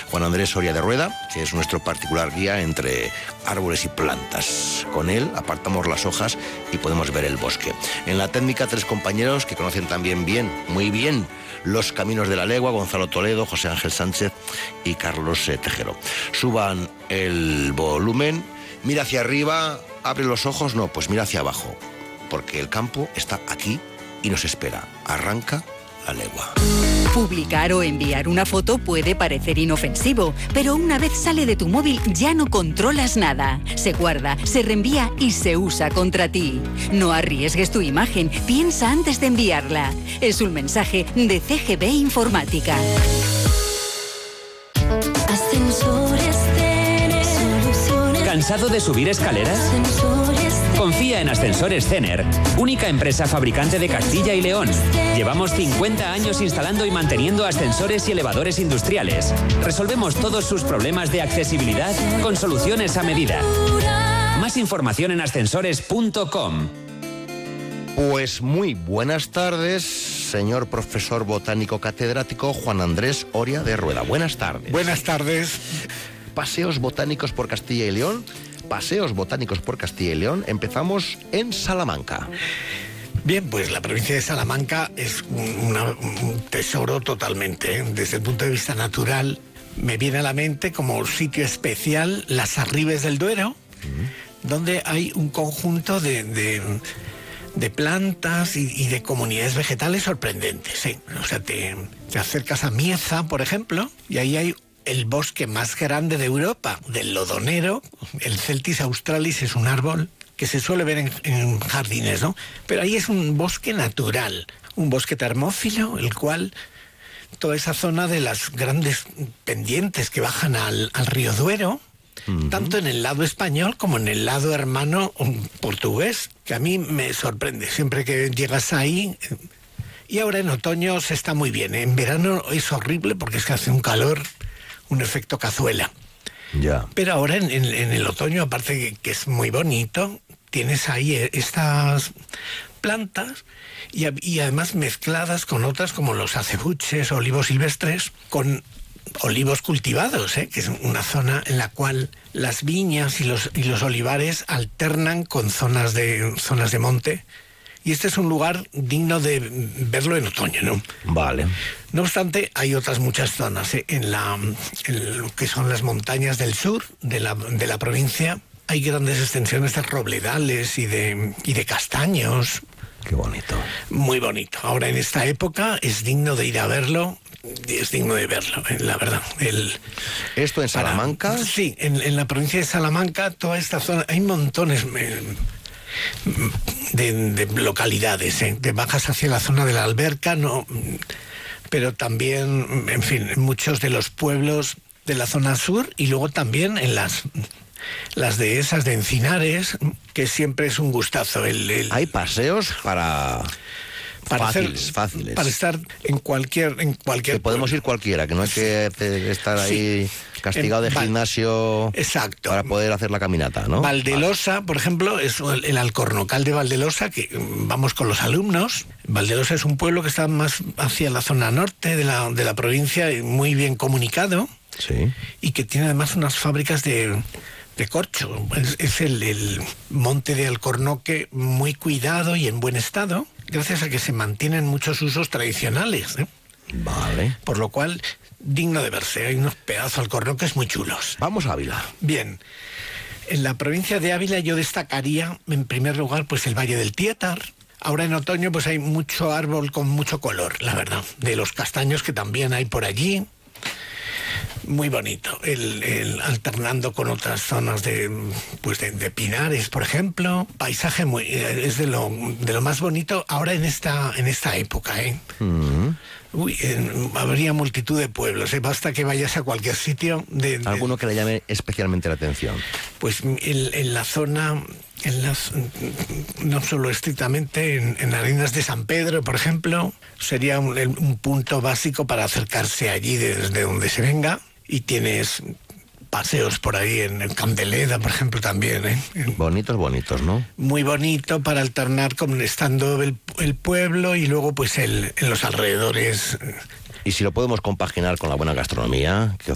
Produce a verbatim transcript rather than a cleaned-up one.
Juan Andrés Oria de Rueda, que es nuestro particular guía entre árboles y plantas. Con él apartamos las hojas y podemos ver el bosque. En la técnica, tres compañeros que conocen también bien, muy bien, los caminos de la legua: Gonzalo Toledo, José Ángel Sánchez y Carlos eh, Tejero. Suban el volumen, mira hacia arriba, abre los ojos, no, pues mira hacia abajo, porque el campo está aquí y nos espera. Arranca la legua. Publicar o enviar una foto puede parecer inofensivo, pero una vez sale de tu móvil ya no controlas nada. Se guarda, se reenvía y se usa contra ti. No arriesgues tu imagen, piensa antes de enviarla. Es un mensaje de C G B Informática. ¿Cansado de subir escaleras? Confía en Ascensores Cener, única empresa fabricante de Castilla y León. Llevamos cincuenta años instalando y manteniendo ascensores y elevadores industriales. Resolvemos todos sus problemas de accesibilidad con soluciones a medida. Más información en ascensores punto com. Pues muy buenas tardes, señor profesor botánico catedrático Juan Andrés Oria de Rueda. Buenas tardes. Buenas tardes. Paseos botánicos por Castilla y León. Paseos botánicos por Castilla y León. Empezamos en Salamanca. Bien, pues la provincia de Salamanca es un, una, un tesoro totalmente, ¿eh? Desde el punto de vista natural, me viene a la mente como sitio especial las Arribes del Duero, uh-huh. donde hay un conjunto de, de, de plantas y, y de comunidades vegetales sorprendentes, ¿eh? O sea, te, te acercas a Mieza, por ejemplo, y ahí hay el bosque más grande de Europa, del lodonero. El Celtis australis es un árbol que se suele ver en, en jardines, ¿no? Pero ahí es un bosque natural, un bosque termófilo, el cual toda esa zona de las grandes pendientes que bajan al, al río Duero, uh-huh. tanto en el lado español como en el lado hermano portugués, que a mí me sorprende siempre que llegas ahí. Y ahora en otoño se está muy bien, ¿eh? En verano es horrible porque es que hace un calor, un efecto cazuela. Ya. Pero ahora en, en, en el otoño, aparte que, que es muy bonito, tienes ahí estas plantas y, y además mezcladas con otras como los acebuches, olivos silvestres, con olivos cultivados, ¿eh? Que es una zona en la cual las viñas y los, y los olivares alternan con zonas de, zonas de monte. Y este es un lugar digno de verlo en otoño, ¿no? Vale. No obstante, hay otras muchas zonas, ¿eh? en, la, en lo que son las montañas del sur de la, de la provincia. Hay grandes extensiones de robledales y de, y de castaños. Qué bonito. Muy bonito. Ahora en esta época es digno de ir a verlo. Es digno de verlo, ¿eh? La verdad. El, ¿Esto en Salamanca? Para, sí, en, en la provincia de Salamanca, toda esta zona, hay montones... Eh, De, de localidades, ¿eh? Te bajas hacia la zona de la Alberca, no, pero también, en fin, en muchos de los pueblos de la zona sur y luego también en las las dehesas de Encinares, que siempre es un gustazo. El, el... Hay paseos para... Para fáciles, hacer, fáciles. Para estar en cualquier... En cualquier que podemos ir cualquiera, que no hay que estar ahí sí. castigado en, de gimnasio. Exacto. Para poder hacer la caminata, ¿no? Valdelosa, por ejemplo, es el, el Alcornocal de Valdelosa, que vamos con los alumnos. Valdelosa es un pueblo que está más hacia la zona norte de la, de la provincia, muy bien comunicado. Sí. Y que tiene además unas fábricas de... de corcho. Es, es el, el monte de Alcornoque muy cuidado y en buen estado, gracias a que se mantienen muchos usos tradicionales, ¿eh? Vale. Por lo cual, digno de verse. Hay unos pedazos alcornoques muy chulos. Vamos a Ávila. Bien. En la provincia de Ávila yo destacaría, en primer lugar, pues el Valle del Tiétar. Ahora en otoño pues hay mucho árbol con mucho color, la verdad. De los castaños que también hay por allí. Muy bonito, el, el, alternando con otras zonas de, pues de, de pinares, por ejemplo. Paisaje muy, es de lo, de lo más bonito ahora en esta, en esta época, ¿eh? Mm-hmm. Uy, eh, habría multitud de pueblos, ¿eh? Basta que vayas a cualquier sitio. De, de, ¿Alguno que le llame especialmente la atención? Pues en, en la zona, en las, no solo estrictamente en, en Arenas de San Pedro, por ejemplo, sería un, un punto básico para acercarse allí desde donde se venga. Y tienes paseos por ahí en el Camp de Leda, por ejemplo, también, ¿eh? Bonitos, bonitos, ¿no? Muy bonito para alternar con estando el, el pueblo y luego pues el, en los alrededores. Y si lo podemos compaginar con la buena gastronomía que